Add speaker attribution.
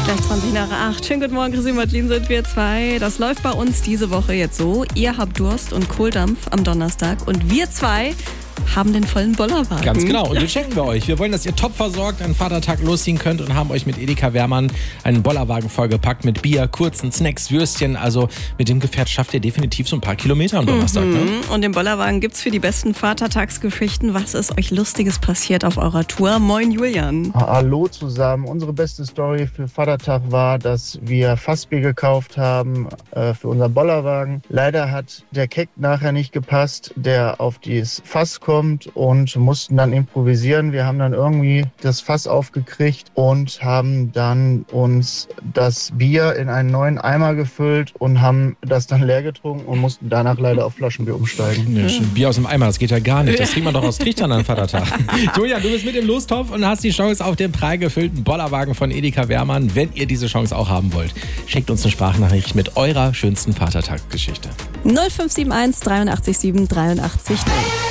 Speaker 1: Gleich 20 nach 8. Schönen guten Morgen, Chrissy Martin, sind wir zwei. Das läuft bei uns diese Woche jetzt so. Ihr habt Durst und Kohldampf am Donnerstag und wir zwei haben den vollen Bollerwagen.
Speaker 2: Ganz genau. Und den schenken wir euch. Wir wollen, dass ihr top versorgt an Vatertag losziehen könnt und haben euch mit Edeka Wehrmann einen Bollerwagen vollgepackt mit Bier, kurzen Snacks, Würstchen. Also mit dem Gefährt schafft ihr definitiv so ein paar Kilometer am Donnerstag. Ne?
Speaker 1: Und den Bollerwagen gibt's für die besten Vatertagsgeschichten. Was ist euch Lustiges passiert auf eurer Tour? Moin Julian.
Speaker 3: Hallo zusammen. Unsere beste Story für Vatertag war, dass wir Fassbier gekauft haben für unseren Bollerwagen. Leider hat der Keck nachher nicht gepasst, der auf dieses Fass kommt, und mussten dann improvisieren. Wir haben dann irgendwie das Fass aufgekriegt und haben dann uns das Bier in einen neuen Eimer gefüllt und haben das dann leer getrunken und mussten danach leider auf Flaschenbier umsteigen.
Speaker 2: Ja, Bier aus dem Eimer, das geht ja gar nicht. Das trinkt man doch aus Trichtern an Vatertag. Julian, du bist mit im Lostopf und hast die Chance auf den prall gefüllten Bollerwagen von Edeka Wehrmann. Wenn ihr diese Chance auch haben wollt, schickt uns eine Sprachnachricht mit eurer schönsten Vatertagsgeschichte.
Speaker 1: 0571 83 7 83 0.